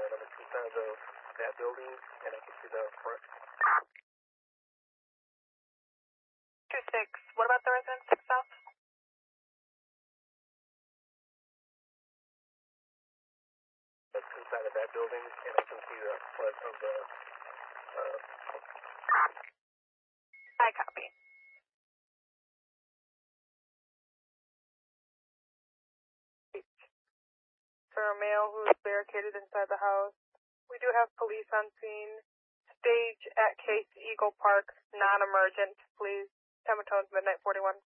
and I'm inside of that building, and I can see the front. 2-6, what about the residence south? That's inside of that building, and I can see the front of the, I copy. For a male who's barricaded inside the house. We do have police on scene. Stage at Case Eagle Park, non-emergent, please. Tematone's midnight 41.